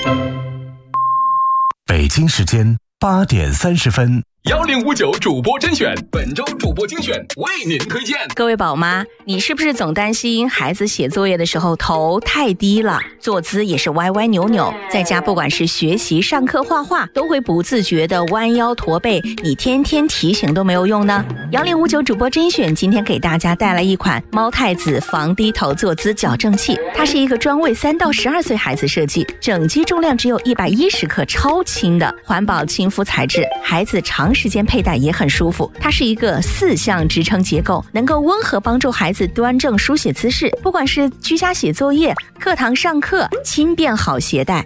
北京时间8点30分。 1059主播甄选，本周主播精选为您推荐。 各位宝妈，你是不是总担心孩子写作业的时候头太低了，坐姿也是歪歪扭扭，在家不管是学习、上课、画画，都会不自觉的弯腰驼背，你天天提醒都没有用呢？1059主播甄选今天给大家带来一款猫太子防低头坐姿矫正器，它是一个专为3到12岁孩子设计，整机重量只有110克，超轻的环保亲肤材质，孩子长时间佩戴也很舒服。它是一个4项支撑结构，能够温和帮助孩子端正书写姿势，不管是居家写作业、课堂上课，轻便好携带。